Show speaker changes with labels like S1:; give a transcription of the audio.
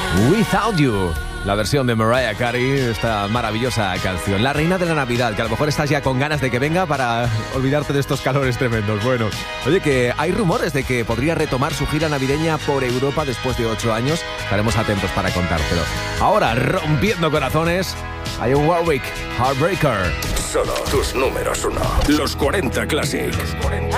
S1: Without You, la versión de Mariah Carey, esta maravillosa canción, la reina de la Navidad, que a lo mejor estás ya con ganas de que venga para olvidarte de estos calores tremendos. Bueno, oye, que hay rumores de que podría retomar su gira navideña por Europa después de 8 años. Estaremos atentos para contártelo. Ahora, rompiendo corazones, hay un Warwick, Heartbreaker.
S2: Solo tus números 1. Los 40 Classic.